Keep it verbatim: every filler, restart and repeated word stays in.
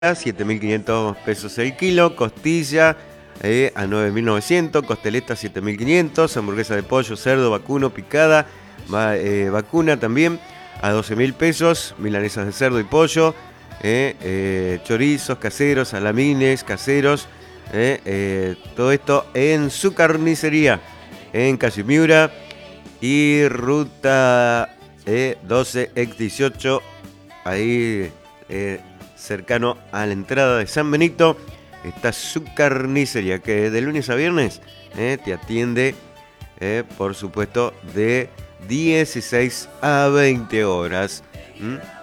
siete mil quinientos pesos el kilo, costilla eh, a nueve mil novecientos, costeleta siete mil quinientos, hamburguesa de pollo, cerdo, vacuno, picada, va, eh, vacuna también a doce mil pesos, milanesas de cerdo y pollo, eh, eh, chorizos caseros, salamines caseros, eh, eh, todo esto en su carnicería, en calle Miura y ruta eh, doce equis dieciocho, ahí eh, cercano a la entrada de San Benito, está su carnicería, que de lunes a viernes eh, te atiende, eh, por supuesto, de dieciséis a veinte horas. ¿Mm?